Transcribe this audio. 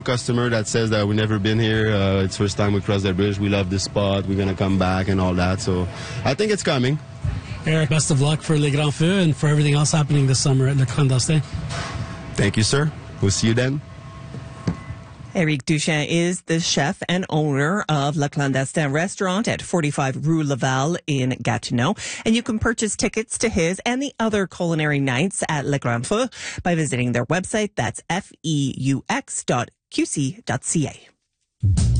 customer that says that we've never been here. It's first time we cross the bridge. We love this spot. We're going to come back and all that. So I think it's coming. Eric, best of luck for Les Grands Feux and for everything else happening this summer at Le Clandestin. Thank you, sir. We'll see you then. Eric Duchesne is the chef and owner of Le Clandestin restaurant at 45 Rue Laval in Gatineau. And you can purchase tickets to his and the other culinary nights at Le Grand Feu by visiting their website. That's feux.qc.ca.